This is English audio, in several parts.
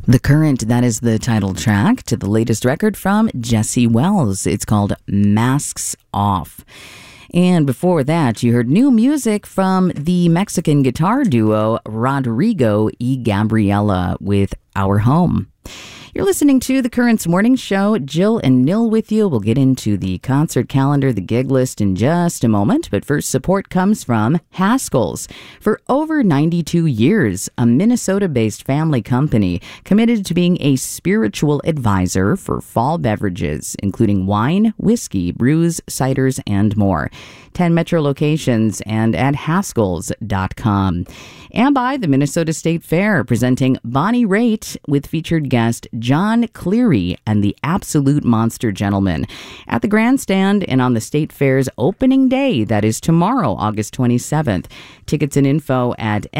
The Current, that is the title track to the latest record from Jesse Wells. It's called Masks Off. And before that, you heard new music from the Mexican guitar duo Rodrigo y Gabriela with Our Home. You're listening to The Current's Morning Show. Jill and Nil with you. We'll get into the concert calendar, the gig list in just a moment. But first, support comes from Haskell's. For over 92 years, a Minnesota-based family company committed to being a spiritual advisor for fall beverages, including wine, whiskey, brews, ciders, and more. 10 metro locations and at Haskells.com. And by the Minnesota State Fair, presenting Bonnie Raitt with featured guest John Cleary and the Absolute Monster Gentleman at the grandstand and on the State Fair's opening day, that is tomorrow, August 27th. Tickets and info at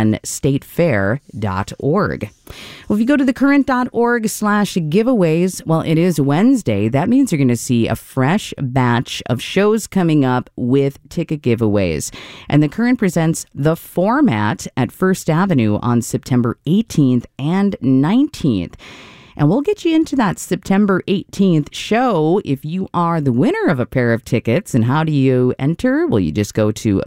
mnstatefair.org. Well, if you go to thecurrent.org/giveaways, well, it is Wednesday. That means you're going to see a fresh batch of shows coming up with ticket giveaways. And The Current presents The Format at First Avenue on September 18th and 19th. And we'll get you into that September 18th show if you are the winner of a pair of tickets. And how do you enter? Well, you just go to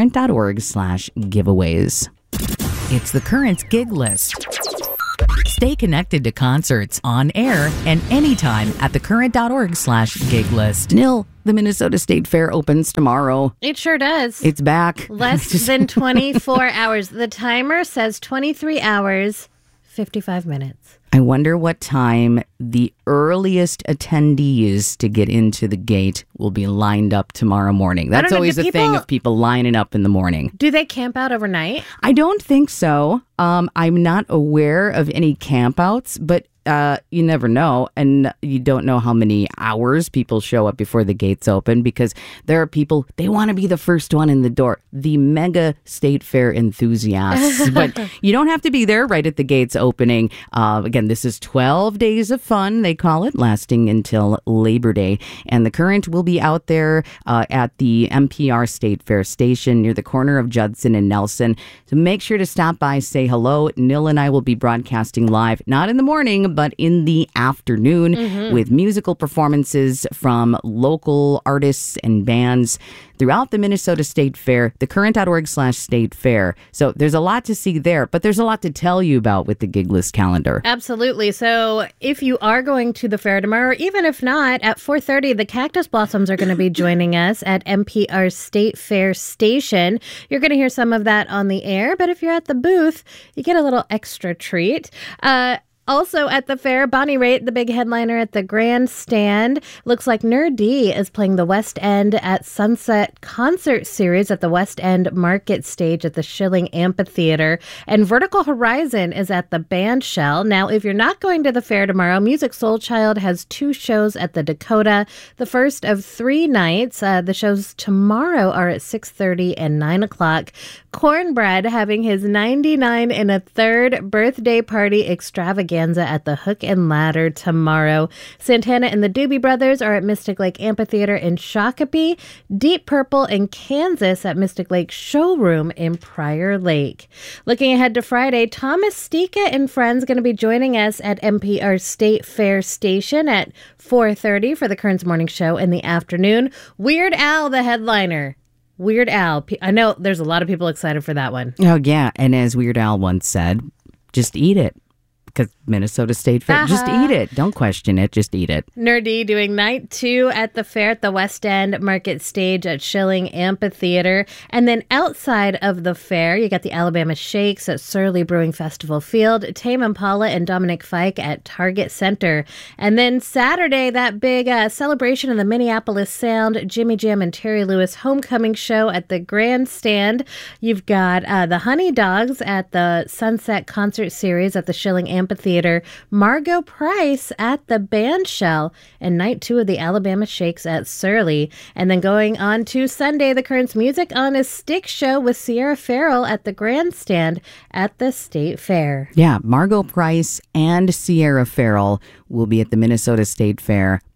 thecurrent.org/giveaways. It's The Current's gig list. Stay connected to concerts on air and anytime at thecurrent.org/gig list. Nil, the Minnesota State Fair opens tomorrow. It sure does. It's back. Less than 24 hours. The timer says 23 hours, 55 minutes. I wonder what time the earliest attendees to get into the gate will be lined up tomorrow morning. That's always a thing of people lining up in the morning. Do they camp out overnight? I don't think so. I'm not aware of any campouts, but you never know. And you don't know how many hours people show up before the gates open, because there are people, they want to be the first one in the door. The mega State Fair enthusiasts. But you don't have to be there right at the gates opening. Again, this is 12 days of fun, they call it, lasting until Labor Day. And The Current will be out there at the NPR State Fair station near the corner of Judson and Nelson. So make sure to stop by, say hello. Nil and I will be broadcasting live, not in the morning, but in the afternoon, with musical performances from local artists and bands throughout the Minnesota State Fair, thecurrent.org/state fair. So there's a lot to see there, but there's a lot to tell you about with the gig list calendar. Absolutely. So if you are going to the fair tomorrow, or even if not, at 4:30, the Cactus Blossoms are going to be joining us at NPR State Fair Station. You're going to hear some of that on the air, but if you're at the booth, you get a little extra treat. Also at the fair, Bonnie Raitt, the big headliner at the grandstand. Looks like Nerdee is playing the West End at Sunset Concert Series at the West End Market Stage at the Schilling Amphitheater. And Vertical Horizon is at the Bandshell. Now, if you're not going to the fair tomorrow, Music Soul Child has 2 shows at the Dakota. The first of 3 nights. The shows tomorrow are at 6:30 and 9 o'clock. Cornbread having his 99 1/3 birthday party extravaganza at the Hook and Ladder tomorrow. Santana and the Doobie Brothers are at Mystic Lake Amphitheater in Shakopee. Deep Purple in Kansas at Mystic Lake Showroom in Prior Lake. Looking ahead to Friday, Thomas Stika and friends going to be joining us at NPR State Fair Station at 4:30 for the Current's Morning Show in the afternoon. Weird Al, the headliner. Weird Al. I know there's a lot of people excited for that one. Oh, yeah. And as Weird Al once said, just eat it. Because Minnesota State Fair, just eat it. Don't question it. Just eat it. Nerdee doing night 2 at the fair at the West End Market Stage at Schilling Amphitheater. And then outside of the fair, you got the Alabama Shakes at Surly Brewing Festival Field, Tame Impala and Dominic Fike at Target Center. And then Saturday, that big celebration of the Minneapolis Sound, Jimmy Jam and Terry Lewis homecoming show at the Grandstand. You've got the Honey Dogs at the Sunset Concert Series at the Schilling Amphitheater, Margot Price at the Bandshell, and night 2 of the Alabama Shakes at Surly. And then going on to Sunday, the Current's Music on a Stick show with Sierra Farrell at the Grandstand at the State Fair. Yeah, Margot Price and Sierra Farrell will be at the Minnesota State Fair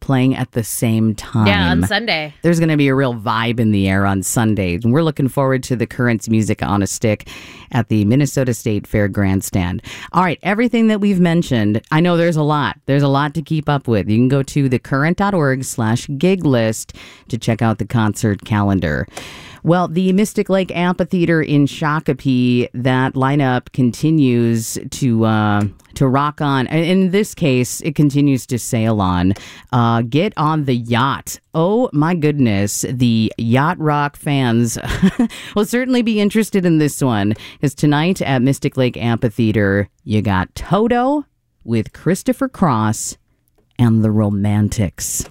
playing at the same time. Yeah, on Sunday. There's going to be a real vibe in the air on Sunday. And we're looking forward to the Currents Music on a Stick at the Minnesota State Fair Grandstand. All right, everything that we've mentioned, I know there's a lot. There's a lot to keep up with. You can go to thecurrent.org/gig list to check out the concert calendar. Well, the Mystic Lake Amphitheater in Shakopee, that lineup continues to rock on. In this case, it continues to sail on. Get on the yacht. Oh, my goodness. The yacht rock fans will certainly be interested in this one. Because tonight at Mystic Lake Amphitheater, you got Toto with Christopher Cross and the Romantics.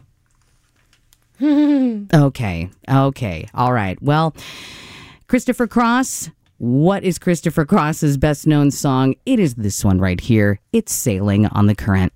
Okay. All right. Well, Christopher Cross, what is Christopher Cross's best known song? It is this one right here. It's Sailing on the Current.